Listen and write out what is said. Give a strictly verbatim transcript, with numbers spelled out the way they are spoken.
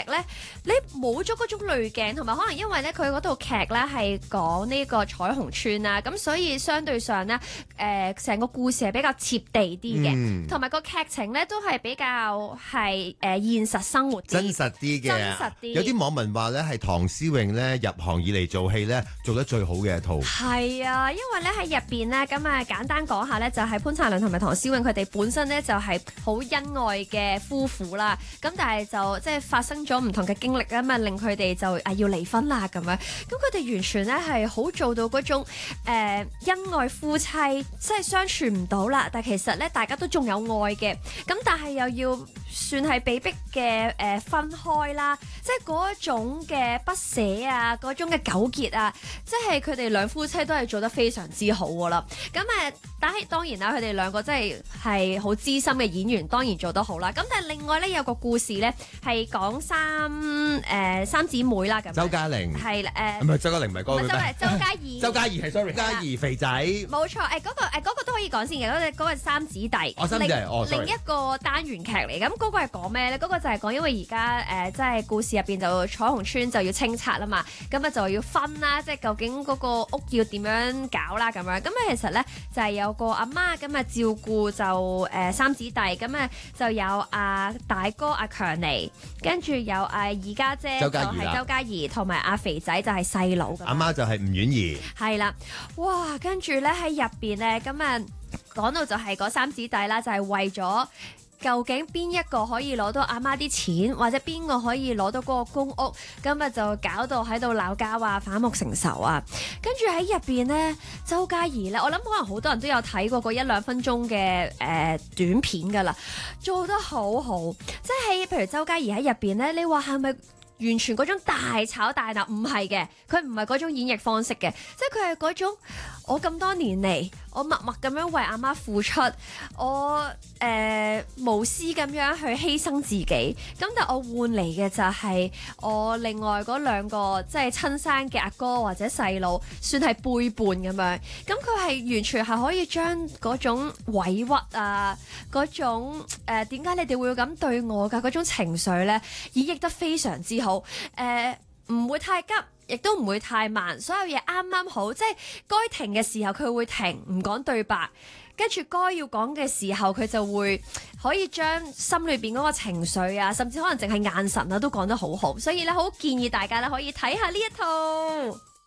咧，你冇咗嗰種濾鏡，同埋可能因為咧佢嗰套劇咧係講呢個彩虹村啊，咁所以相對上咧，誒、呃、成個故事係比較貼地啲嘅，同埋、嗯、個劇情咧都係比較係誒、呃、現實生活啲真實啲嘅。真實啲。有啲網民話咧係唐詩詠咧入行以嚟做戲咧做得最好嘅一套。 係啊，因為咧喺入邊咧咁啊簡單講下咧，就係、是、潘燦良同埋唐詩詠佢哋本身咧就係好恩愛嘅夫婦啦。咁但係就即係發生咗唔同嘅經歷啊嘛，令佢哋就啊要離婚啦咁樣。咁佢哋完全咧係好做到嗰種誒、呃、恩愛夫妻，即係相處唔到啦，但係其實咧大家都仲有愛嘅。咁但係又要算係被逼嘅誒分開啦，即係嗰種嘅不捨啊，嗰種嘅糾結啊，即係佢哋兩夫妻都係做得非常之好噶啦。咁誒，但係當然啦，佢哋兩個真係係好資深嘅演員，當然做得好啦。咁但係另外咧有個故事咧係講三誒、呃、三姊妹啦咁。 周嘉玲係啦誒， 唔係周嘉玲唔係嗰個。 周係周嘉怡。 周嘉怡係 sorry。嘉怡肥仔。 冇錯誒，嗰、那個誒、那個都可以講先嘅，嗰、那個嗰個三姊弟。 哦，三姊弟哦， 另一個單元劇嚟，咁嗰個係講咩咧？嗰、那個就係講因為而家誒即係故事入邊就彩虹村就要清拆啦嘛，咁啊就要分啦，即係究竟嗰個屋要點樣搞啦咁樣。咁啊其實咧就係、是、有個阿媽咁啊照顧就誒、呃、三姊弟，咁啊就有阿、啊、大哥阿、啊、強尼，跟住有阿二家姐就係周嘉怡，同埋阿肥仔就係細佬。 阿媽就係吳婉儀。 係啦，哇！跟住咧喺入邊咧，咁啊講到就係嗰三姊弟啦，就係、是、為咗究竟邊一個可以攞到阿媽啲錢，或者邊個可以攞到嗰個公屋，咁啊就搞到喺度鬧交啊，反目成仇啊！跟住喺入邊咧，周嘉怡咧，我諗可能好多人都有睇過嗰一兩分鐘嘅誒短片噶啦，做得好好，即係譬如周嘉怡喺入邊咧，你話係咪？完全嗰種大吵大鬧唔係嘅，佢唔係嗰種演繹方式嘅，即係佢係嗰種我咁多年嚟，我默默咁樣為阿媽付出，我誒、呃、無私咁樣去犧牲自己，咁但我換嚟嘅就係我另外嗰兩個即係親生嘅阿哥或者細佬，算係背叛咁樣，咁佢係完全係可以將嗰種委屈啊，嗰種誒點解你哋會咁對我㗎嗰種情緒咧，演繹得非常之好。好誒，唔、呃、會太急，亦都唔會太慢，所有嘢啱啱好，即係該停嘅時候佢會停，唔講對白，跟住該要講嘅時候佢就會可以將心裏邊嗰個情緒啊，甚至可能淨係眼神啊都講得好好，所以咧好建議大家咧可以睇下呢一套。